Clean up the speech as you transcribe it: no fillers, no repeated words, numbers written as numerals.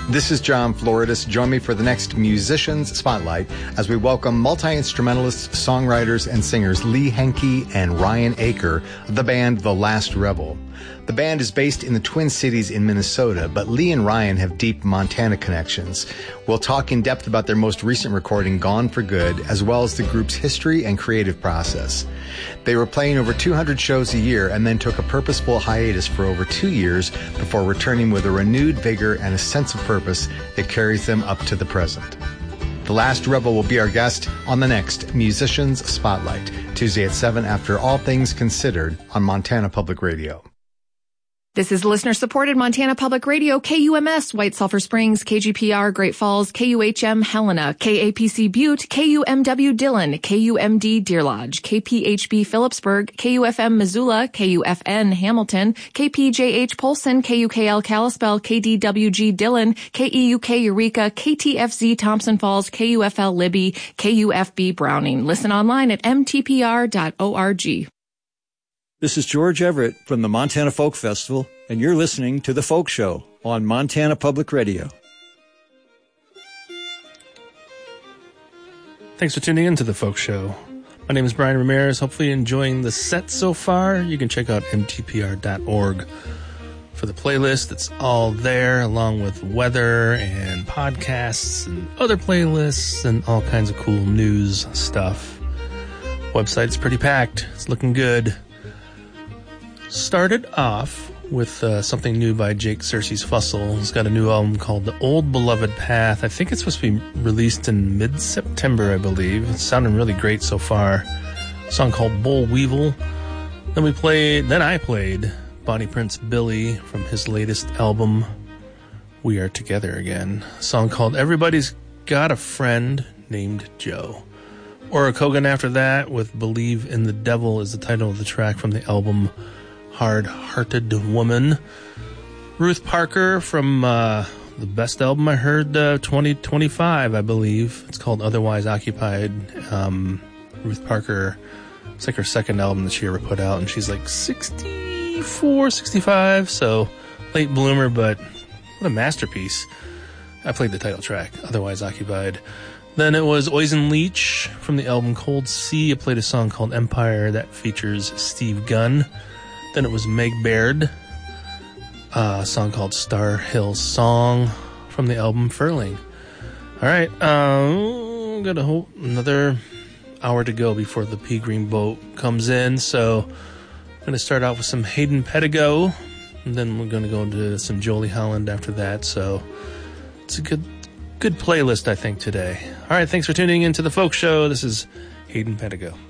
This is John Floridis. Join me for the next Musicians Spotlight as we welcome multi-instrumentalists, songwriters, and singers Lee Henke and Ryan Aker of the band The Last Rebel. The band is based in the Twin Cities in Minnesota, but Lee and Ryan have deep Montana connections. We'll talk in depth about their most recent recording, Gone for Good, as well as the group's history and creative process. They were playing over 200 shows a year and then took a purposeful hiatus for over 2 years before returning with a renewed vigor and a sense of purpose that carries them up to the present. The Last Rebel will be our guest on the next Musicians Spotlight, Tuesday at 7 after All Things Considered on Montana Public Radio. This is listener-supported Montana Public Radio, KUMS, White Sulphur Springs, KGPR, Great Falls, KUHM, Helena, KAPC Butte, KUMW Dillon, KUMD Deer Lodge, KPHB Phillipsburg, KUFM Missoula, KUFN Hamilton, KPJH Polson, KUKL Kalispell, KDWG Dillon, KEUK Eureka, KTFZ Thompson Falls, KUFL Libby, KUFB Browning. Listen online at mtpr.org. This is George Everett from the Montana Folk Festival, and you're listening to The Folk Show on Montana Public Radio. Thanks for tuning in to The Folk Show. My name is Brian Ramirez. Hopefully you're enjoying the set so far. You can check out mtpr.org for the playlist. It's all there, along with weather and podcasts and other playlists and all kinds of cool news stuff. Website's pretty packed. It's looking good. Started off with something new by Jake Searcy's Fussell. He's got a new album called The Old Beloved Path. I think it's supposed to be released in mid-September, I believe. It's sounding really great so far. A song called Boll Weevil. Then I played Bonnie Prince Billy from his latest album, We Are Together Again. A song called Everybody's Got a Friend Named Joe. Ora Kogan after that with Believe in the Devil is the title of the track from the album Hard-Hearted Woman. Ruth Parker from the best album I heard, 2025, I believe. It's called Otherwise Occupied. Ruth Parker, it's like her second album that she ever put out, and she's like 64, 65, so late bloomer, but what a masterpiece. I played the title track, Otherwise Occupied. Then it was Oisin Leach from the album Cold Sea. I played a song called Empire that features Steve Gunn. Then it was Meg Baird, a song called Star Hill Song from the album Furling. All right, got another hour to go before the Pea Green Boat comes in, so I'm going to start out with some Hayden Pedigo, and then we're going to go into some Jolie Holland after that, so it's a good playlist, I think, today. All right, thanks for tuning in to The Folk Show. This is Hayden Pedigo.